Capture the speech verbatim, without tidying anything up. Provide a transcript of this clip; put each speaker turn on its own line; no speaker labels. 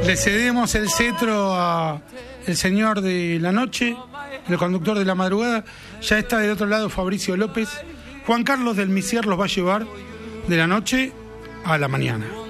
Le cedemos el cetro a el señor de la noche, el conductor de la madrugada. Ya está del otro lado Fabricio López. Juan Carlos del Misier los va a llevar de la noche a la mañana.